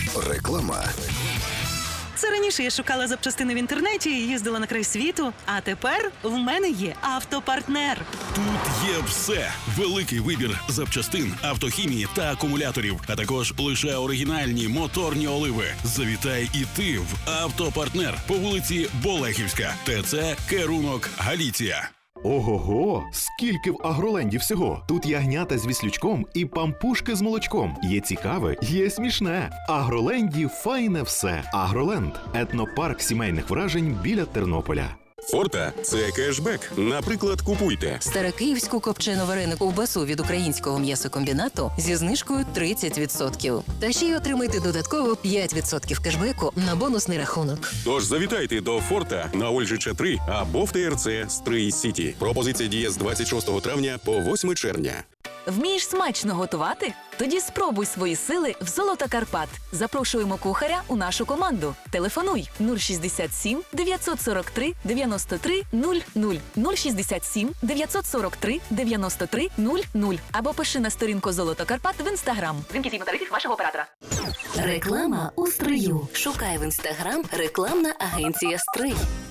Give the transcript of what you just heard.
Реклама. Це раніше я шукала запчастини в інтернеті і їздила на край світу, а тепер в мене є автопартнер. Тут є все. Великий вибір запчастин, автохімії та акумуляторів, а також лише оригінальні моторні оливи. Завітай і ти в автопартнер по вулиці Болехівська, ТЦ Керунок, Галіція. Ого-го! Скільки в Агроленді всього! Тут ягнята з віслючком і пампушки з молочком. Є цікаве, є смішне. В Агроленді файне все. Агроленд – етнопарк сімейних вражень біля Тернополя. Форта – це кешбек. Наприклад, купуйте Старокиївську копчену варену ковбасу від українського м'ясокомбінату зі знижкою 30%. Та ще й отримайте додатково 5% кешбеку на бонусний рахунок. Тож завітайте до Форта на Ольжича 3 або в ТРЦ Стрий Сіті. Пропозиція діє з 26 травня по 8 червня. Вмієш смачно готувати? Тоді спробуй свої сили в «Золото Карпат». Запрошуємо кухаря у нашу команду. Телефонуй 067 943 93 00 067 943 93 00 або пиши на сторінку «Золото Карпат» в Інстаграм. Дзвінки згідно тарифів вашого оператора. Реклама у стрию. Шукай в Інстаграм рекламна агенція «Стрий».